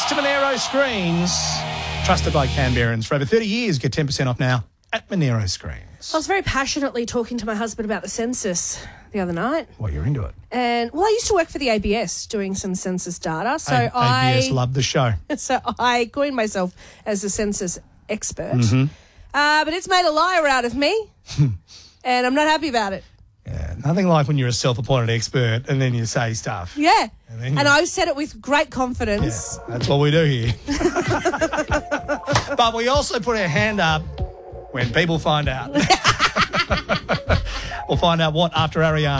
to Monero Screens. Trusted by Canberrans for over 30 years. Get 10% off now at Monero Screens. I was very passionately talking to my husband about the census the other night. Well, you're into it. And, I used to work for the ABS doing some census data. So ABS loved the show. So I coined myself as a census expert. But it's made a liar out of me. And I'm not happy about it. Yeah, nothing like when you're a self-appointed expert and then you say stuff. Yeah. And I said it with great confidence. Yeah, that's what we do here. But we also put our hand up when people find out. We'll find out what after Ariana.